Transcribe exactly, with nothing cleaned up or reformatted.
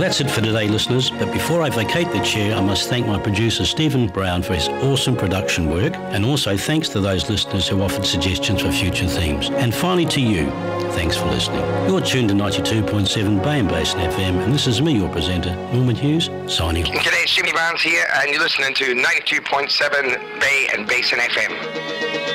that's it for today, listeners, but before I vacate the chair, I must thank my producer Stephen Brown for his awesome production work, and also thanks to those listeners who offered suggestions for future themes. And finally to you, thanks for listening. You're tuned to ninety-two point seven Bay and Basin F M, and this is me, your presenter, Norman Hughes, signing off. G'day, it's Jimmy Barnes here, and you're listening to ninety-two point seven Bay and Basin F M.